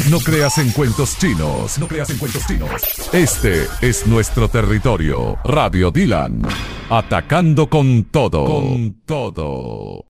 No creas en cuentos chinos. No creas en cuentos chinos. Este es nuestro territorio. Radio Dylan. Atacando con todo. Con todo.